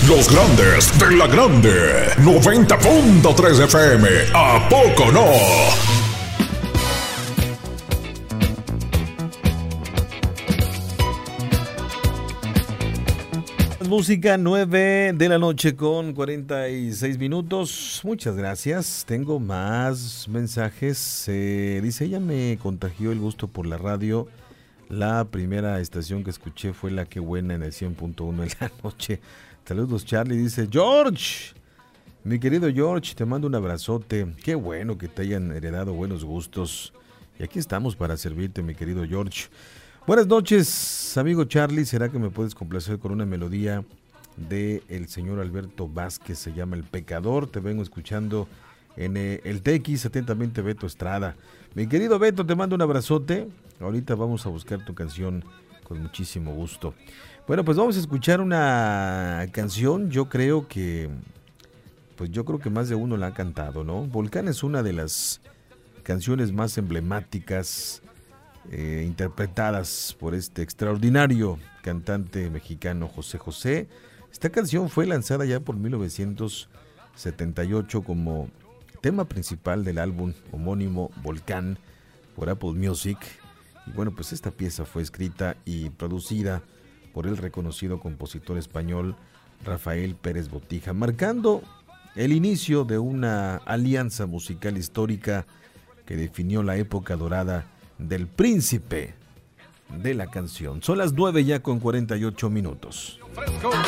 Los grandes de la grande. 90.3 FM. ¿A poco no? Música 9 de la noche con 46 minutos. Muchas gracias. Tengo más mensajes. Dice, ella me contagió el gusto por la radio. La primera estación que escuché fue La Que Buena en el 100.1 en la noche. Saludos, Charlie. Dice, George, mi querido George, te mando un abrazote. Qué bueno que te hayan heredado buenos gustos. Y aquí estamos para servirte, mi querido George. Buenas noches, amigo Charlie. ¿Será que me puedes complacer con una melodía de el señor Alberto Vázquez? Se llama El Pecador. Te vengo escuchando en el TX. Atentamente, Beto Estrada. Mi querido Beto, te mando un abrazote. Ahorita vamos a buscar tu canción con muchísimo gusto. Bueno, pues vamos a escuchar una canción. Yo creo que más de uno la ha cantado, ¿no? Volcán es una de las canciones más emblemáticas interpretadas por este extraordinario cantante mexicano José José. Esta canción fue lanzada ya por 1978 como tema principal del álbum homónimo Volcán por Apple Music. Y bueno, pues esta pieza fue escrita y producida por el reconocido compositor español Rafael Pérez Botija, marcando el inicio de una alianza musical histórica que definió la época dorada del príncipe de la canción. Son las 9 ya con 48 minutos.